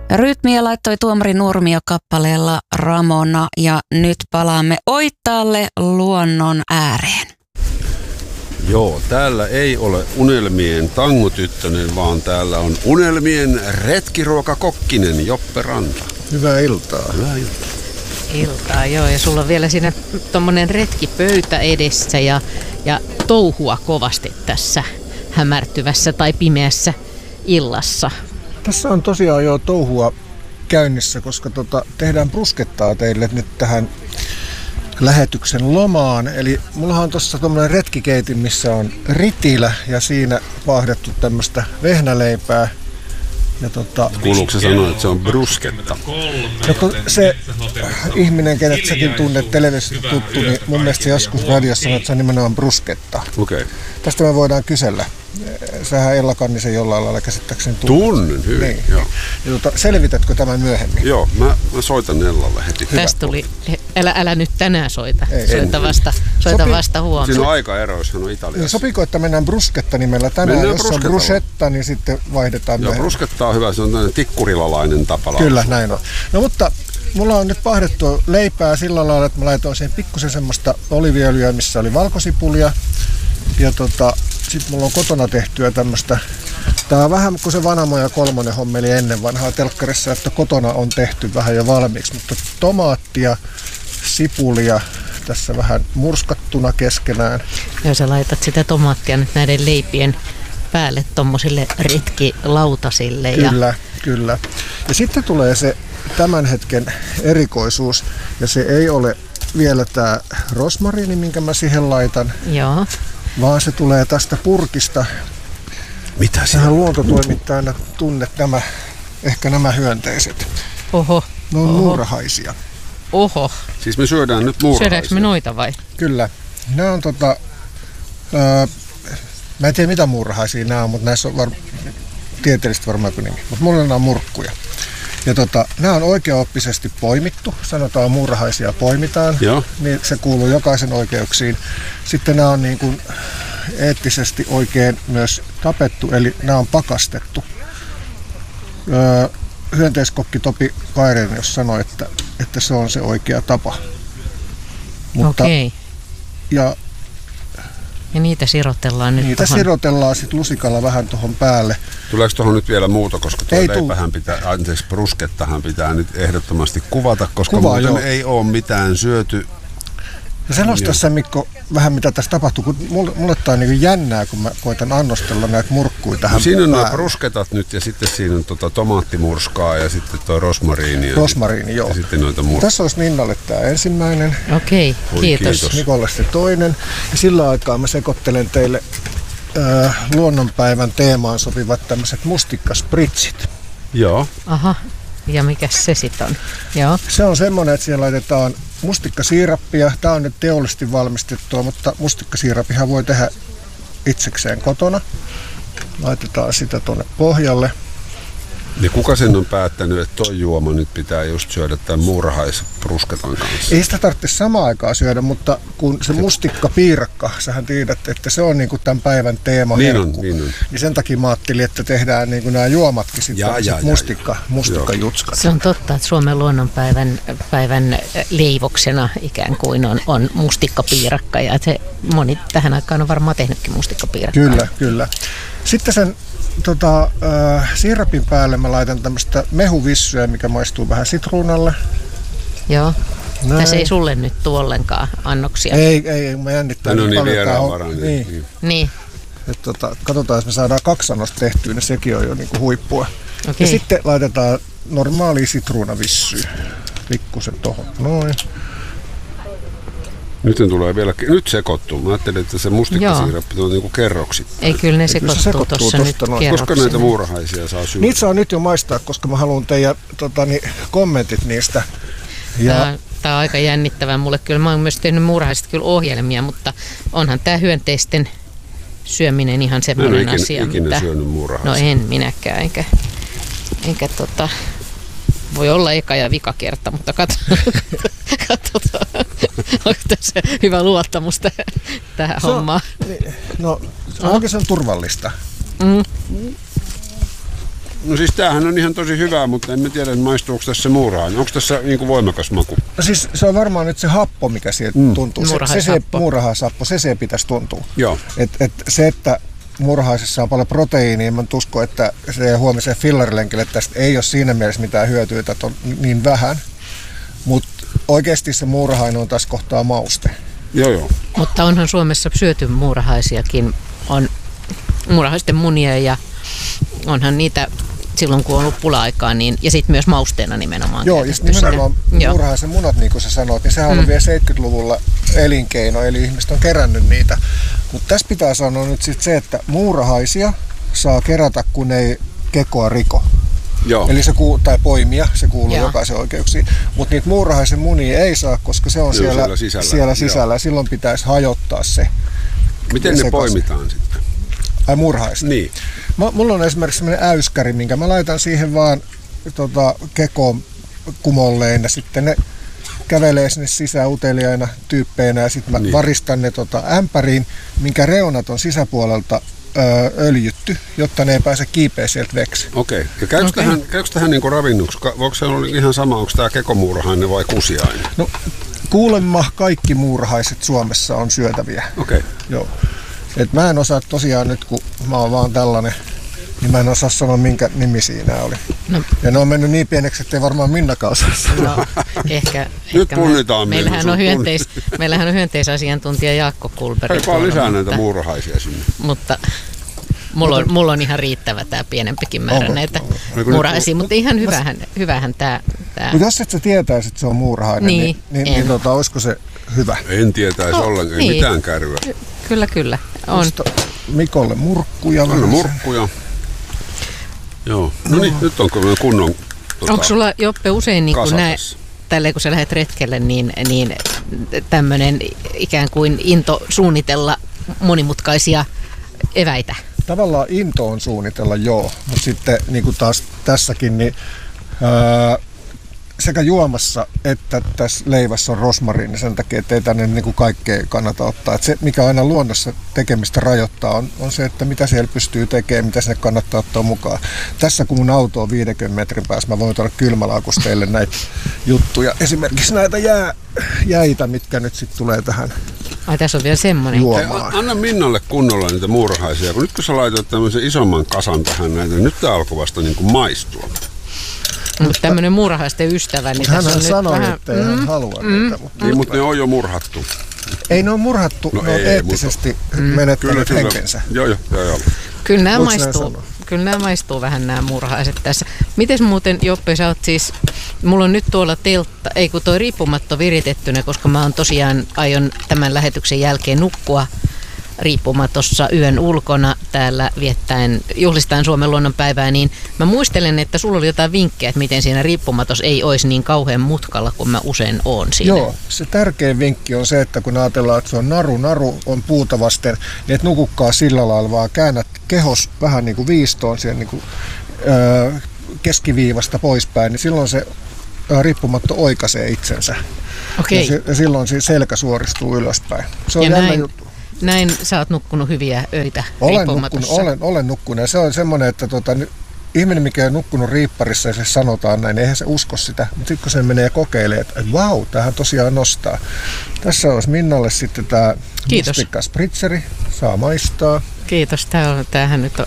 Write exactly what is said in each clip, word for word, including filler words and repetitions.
Rytmiä laittoi Tuomari Nurmio kappaleella Ramona ja nyt palaamme Oittaalle luonnon ääreen. Joo, täällä ei ole unelmien tangotyttönen, vaan täällä on unelmien retkiruokakokkinen Joppe Ranta. Hyvää iltaa. Hyvää iltaa. Iltaa, joo. Ja sulla on vielä siinä tommonen retkipöytä edessä ja, ja touhua kovasti tässä hämärtyvässä tai pimeässä illassa. Tässä on tosiaan jo touhua käynnissä, koska tota, tehdään bruskettaa teille nyt tähän lähetyksen lomaan. Eli mullahan on tuossa tommonen retkikeitin, missä on ritilä ja siinä vaahdettu tämmöistä vehnäleipää. Ja tota, kuuluuko se sanoa, että se on brusketta? No, se ihminen, kenet säkin tunnet televisiosta tuttu, niin mun mielestä se joskus radiossa sanoi, että se on nimenomaan brusketta. Okay. Tästä me voidaan kysellä. Sähän Ella Kannisen jollain lailla käsittääkseni tunnet. Tunnen hyvin, niin. Joo. Ja tota, selvitätkö tämän myöhemmin? Joo, mä, mä soitan Ellalle heti. Tästä tuli, älä, älä nyt tänään soita, Ei, soita, vasta, soita Sopi, vasta huomenna. Siinä on aikaero, jos hän on Italiassa. Niin, sopiko, että mennään brusketta nimellä tänään? Mennään jos on bruschetta, niin sitten vaihdetaan. Joo, brusketta on hyvä, se on tämmöinen tikkurilalainen tapa. Kyllä, näin on. No mutta mulla on nyt pahdettu leipää sillä lailla, että mä laitoin siihen pikkusen semmoista oliviöljyä, missä oli valkosipulia. Ja tota, sit mulla on kotona tehtyä tämmöistä, tää on vähän kuin se Vanamo ja Kolmonen hommeli ennen vanhaa telkkarissa, että kotona on tehty vähän jo valmiiksi, mutta tomaattia, sipulia tässä vähän murskattuna keskenään. Joo, sä laitat sitä tomaattia nyt näiden leipien päälle tommosille retkilautasille. Kyllä, ja... kyllä. Ja sitten tulee se tämän hetken erikoisuus, ja se ei ole vielä tää rosmariini, minkä mä siihen laitan. Joo. Vaan se tulee tästä purkista. Mitä se Tähän luontotoimittajana tunnet nämä, ehkä nämä hyönteiset. Oho. Ne on Oho. muurahaisia. Oho. Siis me syödään nyt muurahaisia. Syödäänkö me noita vai? Kyllä. Nämä on tota... Öö, mä en tiedä mitä muurahaisia nämä on, mutta näissä on var, tieteellisesti varmaan kuin nimi. Mutta mulla nämä on murkkuja. Ja tota, nämä on oikeaoppisesti poimittu. Sanotaan muurahaisia poimitaan. Joo. Niin se kuuluu jokaisen oikeuksiin. Sitten nämä on niin kuin eettisesti oikein myös tapettu, eli nämä on pakastettu. Öö, hyönteiskokki Topi Kairinen jos sanoi, että, että se on se oikea tapa. Mutta, okei. Ja, ja niitä sirotellaan nyt niitä tohon. sirotellaan sitten lusikalla vähän tuohon päälle. Tuleeko tuohon nyt vielä muuta, koska tuo Ei leipähän pitää, anteeksi, bruskettahan pitää nyt ehdottomasti kuvata, koska Kuvaa, muuten joo. ei ole mitään syöty. Ja selosta sä, Mikko, vähän mitä tässä tapahtuu, kun mulle, mulle tää on niin jännää, kun mä koitan annostella näitä murkkuja tähän No, siinä on nuo päälle. brusketat nyt ja sitten siinä on tota tomaattimurskaa ja sitten tuo rosmariini. Ja Rosmariini, sit, joo. Ja sitten noita murkkaa. Tässä olisi Ninnalle tämä ensimmäinen. Okei, Oi, kiitos. kiitos. Nikolle se toinen. Ja sillä aikaa mä sekoittelen teille äh, luonnonpäivän teemaan sopivat tämmöiset mustikkaspritsit. Joo. Aha, ja mikä se sitten on? Joo. Se on semmoinen, että siihen laitetaan mustikkasiirappia. Tämä on nyt teollisesti valmistettua, mutta mustikkasiirapihan voi tehdä itsekseen kotona. Laitetaan sitä tuonne pohjalle. Ja kuka sen on päättänyt, että toi juoma nyt pitää just syödä tämän muurahaisbrusketan kanssa? Ei sitä tarvitse samaan aikaan syödä, mutta kun se mustikkapiirakka, sähän tiedät, että se on niinku tämän päivän teema. Niin on, herkku. niin on. Niin sen takia mä ajattelin, että tehdään niinku nämä juomatkin sitten Ja, ja, ja, mustikka, ja. mustikkajutskat. Se on totta, että Suomen luonnonpäivän päivän leivoksena ikään kuin on, on mustikkapiirakka ja se moni tähän aikaan on varmaan tehnytkin mustikkapiirakkaa. Kyllä, kyllä. Sitten sen tota, äh, siirapin päälle mä laitan tämmöistä mehuvissyä, mikä maistuu vähän sitruunalle. Joo. Näin. Tässä ei sulle nyt tuu ollenkaan annoksia. Ei, ei, ei mä jännittää. No niin, paljon tää on- vieraanvarainen. Niin. Niin. Niin. Et, tota, katsotaan, jos me saadaan kaksi annosta tehtyä, niin sekin on jo niinku huippua. Okei. Ja sitten laitetaan normaalia sitruunavissyä. Pikkusen tohon. Noin. Nyt ne tulee vielä, nyt sekoittuu. Mä ajattelin, että se mustikkasiirappi on niinku kerroksi. Ei, kyllä ne se sekoittuu sekoittuu tuossa nyt tosta noin. Koska näitä kerroksina. muurahaisia saa syödä? Niitä saa nyt jo maistaa, koska mä haluan teidän tota, niin, kommentit niistä. Ja Tämä, tämä on aika jännittävää mulle. Kyllä mä oon myös tehnyt muurahaisista kyllä ohjelmia, mutta onhan tämä hyönteisten syöminen ihan Mä en semmoinen ole ikinä, asia. ikinä mitä... syönyt No muurahaisia. en minäkään, enkä, enkä tota, voi olla eka ja vika kerta, mutta katsotaan, katsotaan onko tässä hyvä luottamus tähän, tähän Se on- hommaan. niin, no, ainakin se on turvallista. Mm. No siis tämähän on ihan tosi hyvää, mutta en tiedä, maistuuko tässä muurahainen. Onko tässä niin kuin voimakas maku? No siis se on varmaan nyt se happo, mikä sieltä mm. tuntuu. Muurahaishappo. Se, se, muurahaishappo, se se pitäisi tuntua. Joo. Et, et se, että muurahaisessa on paljon proteiinia, mä uskon, että se huomiseen fillarilenkille tästä ei ole siinä mielessä mitään hyötyä, että on niin vähän. Mutta oikeasti se muurahainen on tässä kohtaa mauste. Joo, joo. Mutta onhan Suomessa syöty muurahaisiakin. On muurahaisten munia ja onhan niitä silloin, kun on ollut pula-aikaa, niin, ja sitten myös mausteena nimenomaan. Joo, ja nimenomaan muurahaisen munat, niin kuin sä sanoit, niin sehän on mm. vielä seitsemänkymmentäluvulla elinkeino, eli ihmiset on kerännyt niitä. Mutta tässä pitää sanoa nyt sit se, että muurahaisia saa kerätä, kun ei kekoa riko. Joo. Eli se kuuluu, tai poimia, se kuuluu Joo. jokaisen oikeuksiin. Mutta niitä muurahaisen munia ei saa, koska se on siellä, siellä sisällä, siellä sisällä ja silloin pitäisi hajottaa se. Miten ne sekaisin. poimitaan sitten? Ai muurahaista? Niin. Mä, mulla on esimerkiksi sellainen äyskäri, minkä mä laitan siihen vaan tota, kekoon kumolleen ja sitten ne kävelee sinne sisään uteliaina tyyppeinä ja sitten mä niin. varistan ne tota, ämpäriin, minkä reunat on sisäpuolelta ö, öljytty, jotta ne ei pääse kiipeä sieltä veksi. Okei. Ja käykö okay. tähän, käykö tähän niinku ravinnuksi? Onko se ihan sama, onko tämä kekomuurahainen vai kusiainen? No kuulemma kaikki muurahaiset Suomessa on syötäviä. Okei. Okay. Joo. Et mä en osaa tosiaan nyt, kun mä oon vaan tällainen, niin mä en osaa sanoa, minkä nimi siinä oli. No. Ja ne on mennyt niin pieneksi, ettei varmaan Minnakaan osaa sanoa. No, ehkä, nyt ehkä punnitaan. Me, meillähän, on hyönteis, meillähän on hyönteisasiantuntija Jaakko Kulberg. Ei vaan lisää näitä muurahaisia sinne. Mutta mulla on, mulla on ihan riittävä tämä pienempikin määrä Onko? näitä muurahaisia, mutta ihan hyvähän, hyvähän tämä. Mutta jos et sä tietäisi, että se on muurahainen, niin, niin, niin, niin tota, olisiko se hyvä? En tietäisi oh, ollenkaan, ei niin. mitään kärryä. Kyllä, kyllä. On. Mikolle murkkuja. Anna murkkuja. Joo. No niin, nyt on kunnon tota, onko sulla, Joppe, usein niin kuin näin, tälleen kun sä lähdet retkelle, niin, niin tämmöinen ikään kuin into suunnitella monimutkaisia eväitä? Tavallaan into on suunnitella, joo. Mutta sitten niin kuin taas tässäkin, niin öö, sekä juomassa että tässä leivässä on rosmariini sen takia, että ei tänne niin kuin kaikkea kannata ottaa. Et se, mikä aina luonnossa tekemistä rajoittaa, on, on se, että mitä siellä pystyy tekemään, mitä sinne kannattaa ottaa mukaan. Tässä kun mun auto on viidenkymmenen metrin päässä, mä voin tuoda kylmälaukusta teille näitä juttuja. Esimerkiksi näitä jää, jäitä, mitkä nyt sitten tulee tähän. Ai, tässä on vielä semmoinen. Hei, anna Minnalle kunnolla niitä muurahaisia, kun nyt kun sä laitat tämmöisen isomman kasan tähän näitä, niin nyt tää alkoi vasta niin kuin maistua. Mutta tämmöinen muurahaisten ystävä, niin hän tässä on sanoi, nyt vähän... että ei mm, hän halua mm, niitä. Mutta niin, mutta ne on jo murhattu. Ei ne on murhattu, no ne on ei, eettisesti mutta... menettänyt kyllä, henkensä. Joo, joo, joo, joo. Kyllä nämä, maistuu, kyllä nämä maistuu vähän nämä muurahaiset tässä. Mites muuten, Joppe, sä oot siis... Mulla on nyt tuolla teltta, ei kun toi riippumatto viritettynä, koska mä oon tosiaan aion tämän lähetyksen jälkeen nukkua riippumatossa yön ulkona täällä viettäen, juhlistaen Suomen luonnonpäivää, niin mä muistelen, että sulla oli jotain vinkkejä, että miten siinä riippumatossa ei olisi niin kauhean mutkalla, kuin mä usein oon siinä. Joo, se tärkein vinkki on se, että kun ajatellaan, että se on naru, naru on puuta vasten, niin et nukukkaa sillä lailla, vaan käännät kehos vähän niin kuin viistoon siihen niin kuin, öö, keskiviivasta poispäin, niin silloin se öö, riippumatto oikaisee itsensä. Okei. Ja, se, ja silloin se selkä suoristuu ylöspäin. Se on ja jännä näin, juttu. Näin sä oot nukkunut hyviä öitä olen nukkunut, olen, olen nukkunut ja se on semmoinen, että tota, ihminen, mikä on nukkunut riipparissa ja se sanotaan näin, eihän se usko sitä, mutta sitten kun se menee ja kokeilee, että vau, wow, tämähän tosiaan nostaa. Tässä olisi Minnalle sitten tämä mustikka spritseri, saa maistaa. Kiitos, tämähän nyt on...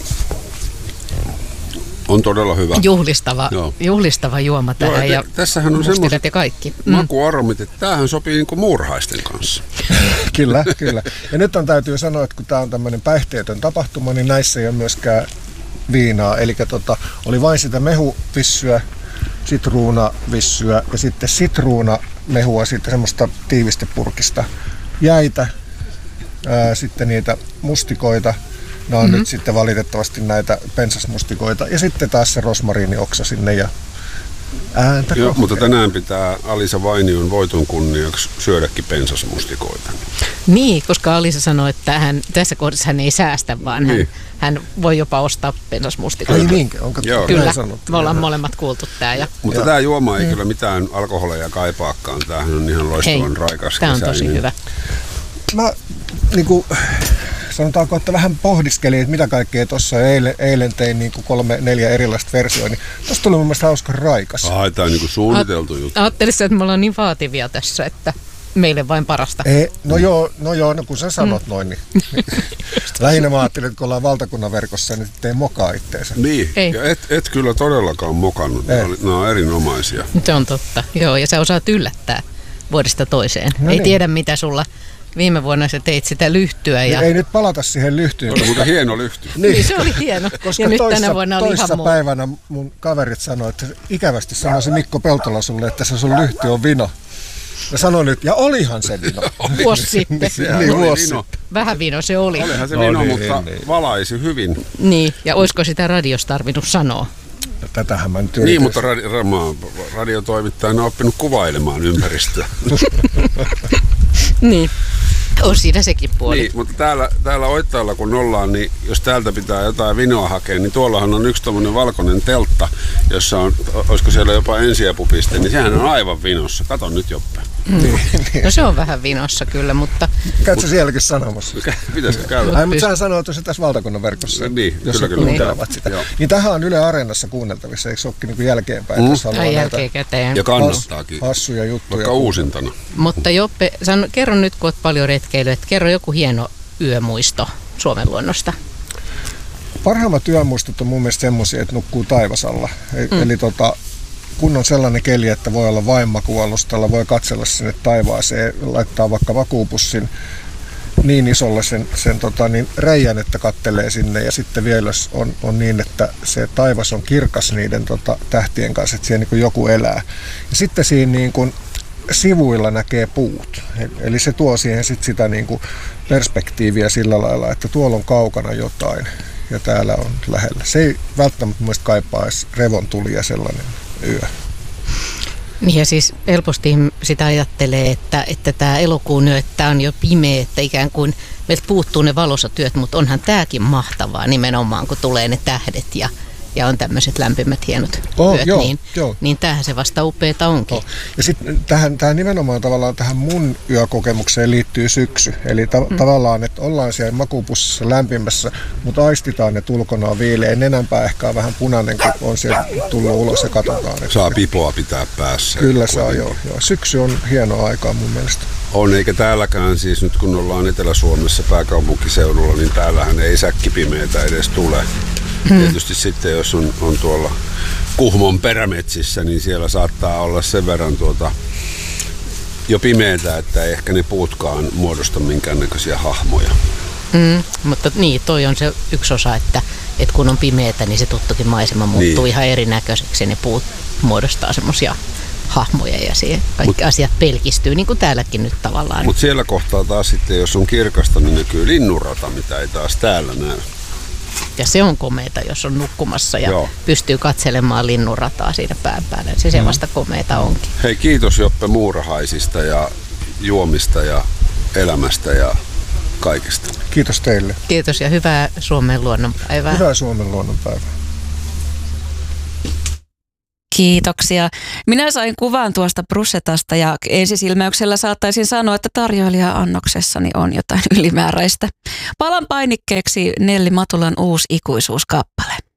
On todella hyvä. Juhlistava, juhlistava juoma tähän. Joo, ja tässähän on semmoiset ja kaikki. Mm. makuaromit, että tämähän sopii niin kuin muurahaisten kanssa. Kyllä, kyllä. Ja nyt on täytyy sanoa, että kun tämä on tämmöinen päihteetön tapahtuma, niin näissä ei ole myöskään viinaa. Eli tota, oli vain sitä mehuvissyä, sitruunavissyä ja sitten sitruunamehua, sitten semmoista tiivistepurkista jäitä, ää, sitten niitä mustikoita. Ne on mm-hmm. nyt sitten valitettavasti näitä pensasmustikoita. Ja sitten taas se rosmariinioksa sinne ja ääntä. Joo, mutta tänään pitää Alisa Vainion voiton kunniaksi syödäkin pensasmustikoita. Niin, koska Alisa sanoi, että hän, tässä kohdassa hän ei säästä, vaan niin. hän, hän voi jopa ostaa pensasmustikoita. Ei niinkö? Onko Joo. Kyllä, me ollaan molemmat kuultu tämä. Ja... Mutta ja. tämä juoma ei mm. kyllä mitään alkoholeja kaipaakaan. Tämähän on ihan loistavan Hei, raikas. Tämä on tosi hyvä. Mä niinku... sanotaanko, että vähän pohdiskelin, että mitä kaikkea tuossa eilen, eilen tein niin kuin kolme, neljä erilaista versioa, niin tuossa tuli mun mielestä hauska raikas. Ai, tämä on niin kuin suunniteltu juttu. Ajattelisin, että me ollaan niin vaativia tässä, että meille vain parasta. Ei, no joo, no joo, no kun sä sanot mm. noin, niin, niin lähinnä mä ajattelin, että kun ollaan valtakunnan verkossa, niin ei mokaa itteensä. Niin, ei. Ja et, et kyllä todellakaan mokannut, ne on erinomaisia. Se on totta, joo, ja sä osaat yllättää vuodesta toiseen. No ei niin. tiedä, mitä sulla viime vuonna sä teit sitä lyhtyä. Ja... Ei nyt palata siihen lyhtyyn. Oli mutta hieno lyhty. Niin. niin, se oli hieno. Koska ja nyt toissa, tänä vuonna oli toissa ihan muu. päivänä mun kaverit sanoi, että ikävästi sanoi se Mikko Peltola sulle, että se sun lyhty on vino. Ja sanoi nyt, ja olihan se vino. Vuosi sitten. niin, vuosi sitten. Vähän vino se oli. Olihan se no vino, niin, mutta niin. valaisi hyvin. Niin, ja olisiko sitä radiosta tarvinnut sanoa? No, tätähän mä nyt yritin. Niin, mutta radi, radiotoimittajana on oppinut kuvailemaan ympäristöä. niin. On siinä sekin puoli. Niin, mutta täällä, täällä Oittaalla kun ollaan, niin jos täältä pitää jotain vinoa hakea, niin tuollahan on yksi tommonen valkoinen teltta, jossa on, olisiko siellä jopa ensiapupiste, niin sehän on aivan vinossa. Kato nyt, Joppe. Mm. No se on vähän vinossa kyllä, mutta... Käytkö sielläkin sanomassa? Pitäisikö käydä? Ai, mutta sähän sanoit, että se tässä valtakunnan verkossa, niin, jos kyllä, kuuntelevat niin. sitä. Joo. Niin tähän on Yle Areenassa kuunneltavissa, eikö se olekin niin jälkeenpäin? Mm. Tai jälkeenkäteen. Ja kannattaakin. Hassuja juttuja. Vaikka uusintana. Mutta Joppe, sano, kerro nyt, kun olet paljon retkeilyä, että kerro joku hieno yömuisto Suomen luonnosta. Parhaimmat yömuistot on mun mielestä semmoisia, että nukkuu taivasalla. Mm. Eli tota, kun on sellainen keli, että voi olla vain makuualustalla, voi katsella sinne taivaaseen, laittaa vaikka vakuupussin niin isolle sen, sen tota, niin reijän, että kattelee sinne. Ja sitten vielä jos on, on niin, että se taivas on kirkas niiden tota, tähtien kanssa, että siellä niin kuin joku elää. Ja sitten siinä niin kuin sivuilla näkee puut. Eli se tuo siihen sit sitä niin kuin perspektiiviä sillä lailla, että tuolla on kaukana jotain ja täällä on lähellä. Se ei välttämättä muista kaipaa edes revontulia sellainen yö. Niin ja siis helposti sitä ajattelee, että, että tämä elokuun yö, että on jo pimeä, että ikään kuin meiltä puuttuu ne valosatyöt, mutta onhan tämäkin mahtavaa nimenomaan, kun tulee ne tähdet ja, ja on tämmöiset lämpimät hienot oh, yöt, joo, niin, joo. niin tämähän se vasta upeeta onkin. Oh. Ja sitten tähän, tähän nimenomaan tavallaan tähän mun yökokemukseen liittyy syksy. Eli ta- mm. tavallaan, että ollaan siellä makuupussissa lämpimässä, mutta aistitaan, että ulkona on viileä. Nenänpää ehkä on vähän punainen, kun on siellä tullut ulos ja katsotaan. Että saa pipoa pitää päässä. Kyllä saa, joo, joo. Syksy on hienoa aikaa mun mielestä. On, eikä täälläkään siis nyt kun ollaan Etelä-Suomessa pääkaupunkiseudulla, niin täällähän ei säkkipimeitä edes tule. Hmm. Tietysti sitten, jos on, on tuolla Kuhmon perämetsissä, niin siellä saattaa olla sen verran tuota, jo pimeätä, että ei ehkä ne puutkaan muodosta minkäännäköisiä hahmoja. Mm, mutta niin, toi on se yksi osa, että, että kun on pimeätä, niin se tuttukin maisema muuttuu niin ihan erinäköiseksi ja ne puut muodostaa semmoisia hahmoja ja siihen kaikki Mut, asiat pelkistyy, niin kuin täälläkin nyt tavallaan. Mutta siellä kohtaa taas sitten, jos on kirkasta, niin näkyy linnunrata, mitä ei taas täällä näy. Ja se on komeeta, jos on nukkumassa ja Joo. pystyy katselemaan linnunrataa siinä pään päällä. Se, se vasta komeeta onkin. Hei, kiitos Joppe muurahaisista ja juomista ja elämästä ja kaikesta. Kiitos teille. Kiitos ja hyvää Suomen luonnonpäivää. Hyvää Suomen luonnonpäivää. Kiitoksia. Minä sain kuvan tuosta brussetasta ja ensisilmäyksellä saattaisin sanoa, että tarjoilija-annoksessani on jotain ylimääräistä. Palan painikkeeksi Nelli Matulan uusi ikuisuuskappale.